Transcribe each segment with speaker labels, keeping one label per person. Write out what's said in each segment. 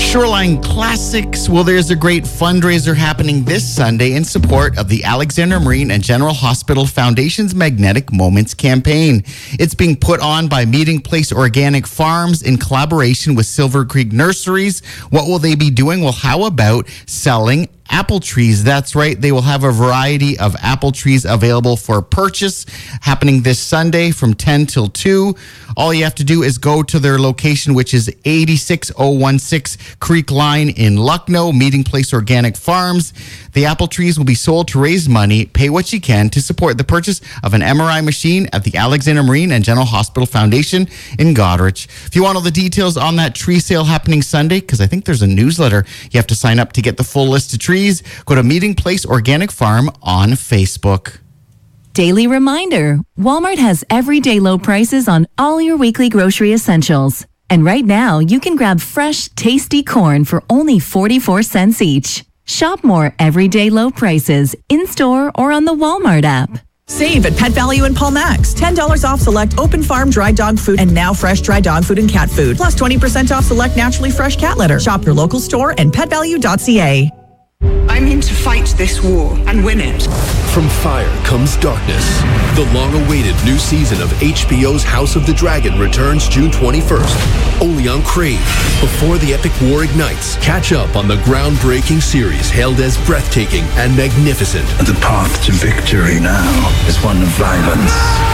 Speaker 1: Shoreline Classics. Well, there's a great fundraiser happening this Sunday in support of the Alexander Marine and General Hospital Foundation's Magnetic Moments campaign. It's being put on by Meeting Place Organic Farms in collaboration with Silver Creek Nurseries. What will they be doing? Well, how about selling apple trees? That's right. They will have a variety of apple trees available for purchase happening this Sunday from 10 till 2. All you have to do is go to their location, which is 86016 Creek Line in Lucknow, Meeting Place Organic Farms. The apple trees will be sold to raise money. Pay what you can to support the purchase of an MRI machine at the Alexander Marine and General Hospital Foundation in Goderich. If you want all the details on that tree sale happening Sunday, because I think there's a newsletter you have to sign up to get the full list of trees, go to Meeting Place Organic Farm on Facebook.
Speaker 2: Daily reminder, Walmart has everyday low prices on all your weekly grocery essentials. And right now, you can grab fresh, tasty corn for only 44 cents each. Shop more everyday low prices in-store or on the Walmart app.
Speaker 3: Save at Pet Value and Paul Max. $10 off select open farm dry dog food and now fresh dry dog food and cat food. Plus 20% off select naturally fresh cat litter. Shop your local store and petvalue.ca.
Speaker 4: I'm in to fight this war and win it.
Speaker 5: From fire comes darkness. The long-awaited new season of HBO's House of the Dragon returns June 21st, only on Crave. Before the epic war ignites, catch up on the groundbreaking series hailed as breathtaking and magnificent.
Speaker 6: The path to victory now is one of violence.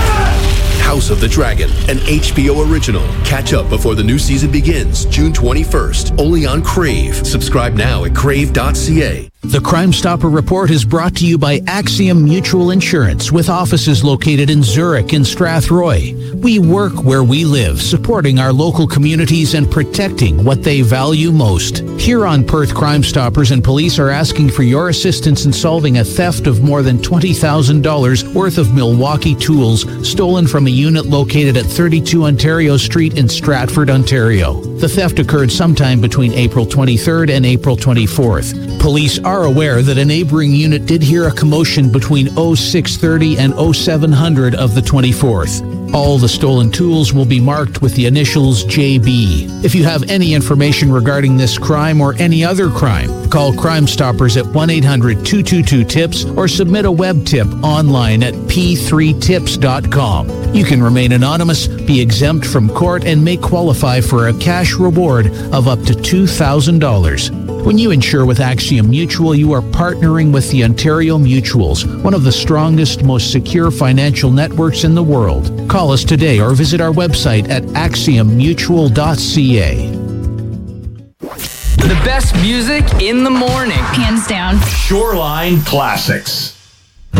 Speaker 5: House of the Dragon, an HBO original. Catch up before the new season begins, June 21st, only on Crave. Subscribe now at crave.ca.
Speaker 7: The Crime Stopper Report is brought to you by Axiom Mutual Insurance, with offices located in Zurich and Strathroy. We work where we live, supporting our local communities and protecting what they value most. Here on Perth, Crime Stoppers and police are asking for your assistance in solving a theft of more than $20,000 worth of Milwaukee tools stolen from a unit located at 32 Ontario Street in Stratford, Ontario. The theft occurred sometime between April 23rd and April 24th. Police are aware that a neighboring unit did hear a commotion between 0630 and 0700 of the 24th. All the stolen tools will be marked with the initials JB. If you have any information regarding this crime or any other crime, call Crime Stoppers at 1-800-222-TIPS or submit a web tip online at p3tips.com. You can remain anonymous, be exempt from court, and may qualify for a cash reward of up to $2,000. When you insure with Axiom Mutual, you are partnering with the Ontario Mutuals, one of the strongest, most secure financial networks in the world. Call us today or visit our website at axiommutual.ca.
Speaker 8: The best music in the morning.
Speaker 9: Hands down.
Speaker 10: Shoreline Classics.